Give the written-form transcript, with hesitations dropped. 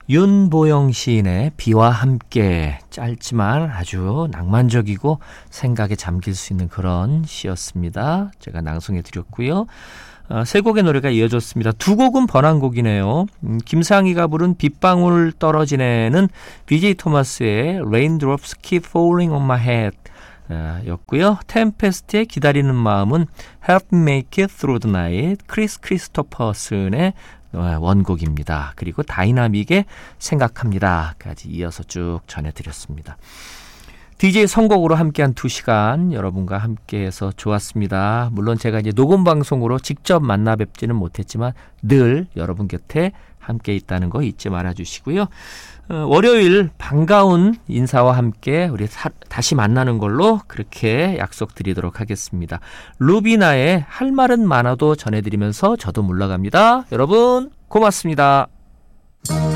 윤보영 시인의 비와 함께, 짧지만 아주 낭만적이고 생각에 잠길 수 있는 그런 시였습니다. 제가 낭송해 드렸고요. 세 곡의 노래가 이어졌습니다. 두 곡은 번안곡이네요. 김상희가 부른 빗방울 떨어지네는 BJ 토마스의 Raindrops Keep Falling on My Head 였고요. 템페스트의 기다리는 마음은 Help Me Make It Through the Night, 크리스 크리스토퍼슨의 원곡입니다. 그리고 다이나믹의 생각합니다까지 이어서 쭉 전해드렸습니다. DJ 선곡으로 함께한 2시간 여러분과 함께해서 좋았습니다. 물론 제가 이제 녹음 방송으로 직접 만나 뵙지는 못했지만 늘 여러분 곁에 함께 있다는 거 잊지 말아주시고요. 월요일 반가운 인사와 함께 우리 다시 만나는 걸로 그렇게 약속드리도록 하겠습니다. 루비나의 할 말은 많아도 전해드리면서 저도 물러갑니다. 여러분 고맙습니다.